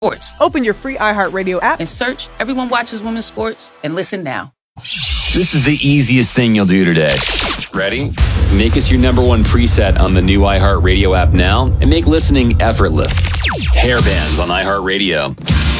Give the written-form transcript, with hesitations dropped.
sports. Open your free iHeartRadio app and search Everyone Watches Women's Sports and listen now. This is the easiest thing you'll do today. Ready? Make us your number one preset on the new iHeartRadio app now and make listening effortless. Hair bands on iHeartRadio.